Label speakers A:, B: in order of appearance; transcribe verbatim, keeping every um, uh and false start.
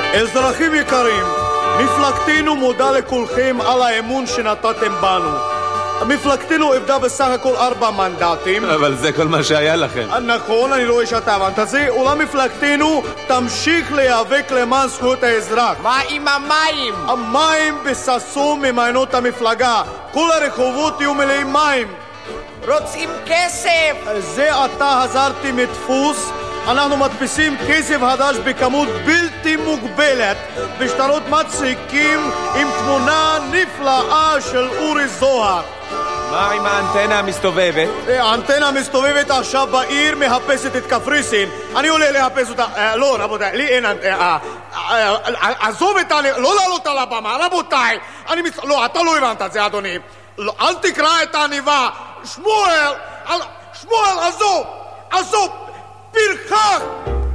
A: אזרחים יקרים, מפלגתנו מודה לכולכם על האמון שנתתם בנו. מפלגתנו עבדה בסך הכל ארבע מנדטים.
B: אבל זה כל מה שהיה לכם.
A: נכון, אני רואה שאתה הבנת את זה. אולם מפלגתנו תמשיך להיאבק למען זכויות האזרח.
C: מה עם המים?
A: המים בששון ממיינות המפלגה. כל הרחובות יהיו מלאים מים.
C: רוצים כסף.
A: זה עתה חזרתי מדפוס. אנחנו מדפיסים כסף חדש בכמות בלתי מוגבלת בשטרות מצחיקים עם תמונה נפלאה של אורי זוהר.
B: מה עם האנטנה המסתובבת?
A: האנטנה המסתובבת עכשיו בעיר מחפשת את קפריסין. אני עולה לחפש אותה. לא, רבותיי, לי אין אנטנה. עזוב את ה... לא לעלות על הבמה, רבותיי. לא, אתה לא הבנת את זה, אדוני. אל תקרא את העניבה. שמואל, שמואל, עזוב, עזוב. פרחח!